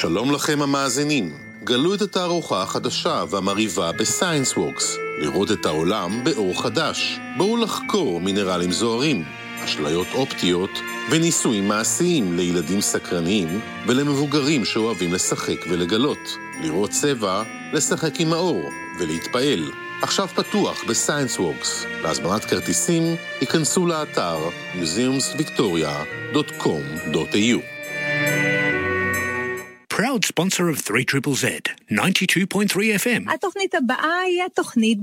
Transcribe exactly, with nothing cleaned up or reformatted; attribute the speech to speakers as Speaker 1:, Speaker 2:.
Speaker 1: שלום לכם המאזינים. גלו את התערוכה החדשה והמריבה בסיינס ווקס. לראות את העולם באור חדש. בואו לחקור מינרלים זוהרים, אשליות אופטיות וניסויים מעשיים לילדים סקרניים ולמבוגרים שאוהבים לשחק ולגלות. לראות צבע, לשחק עם האור ולהתפעל. עכשיו פתוח בסיינס ווקס. להזמנת כרטיסים, היכנסו לאתר מיוזיאומס ויקטוריה דוט קום דוט איי יו.
Speaker 2: Proud sponsor of three triple Z, ninety-two point three F M.
Speaker 3: התוכנית הבאה היא התוכנית